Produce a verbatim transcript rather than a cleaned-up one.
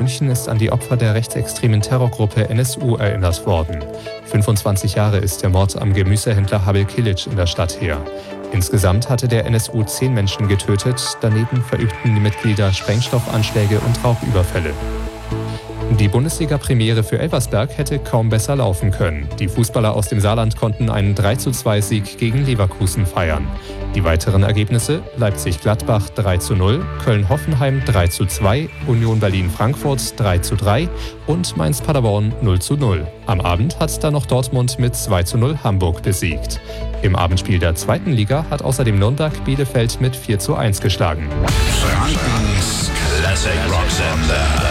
München ist an die Opfer der rechtsextremen Terrorgruppe N S U erinnert worden. fünfundzwanzig Jahre ist der Mord am Gemüsehändler Habil Kilic in der Stadt her. Insgesamt hatte der N S U zehn Menschen getötet, daneben verübten die Mitglieder Sprengstoffanschläge und Raubüberfälle. Die Bundesliga-Premiere für Elversberg hätte kaum besser laufen können. Die Fußballer aus dem Saarland konnten einen drei zu zwei Sieg gegen Leverkusen feiern. Die weiteren Ergebnisse: Leipzig-Gladbach drei zu null, Köln-Hoffenheim drei zu zwei, Union Berlin-Frankfurt drei zu drei und Mainz-Paderborn null zu null. Am Abend hat dann noch Dortmund mit zwei zu null Hamburg besiegt. Im Abendspiel der zweiten Liga hat außerdem Nürnberg Bielefeld mit vier zu eins geschlagen. Frankens Classic Rock Sender.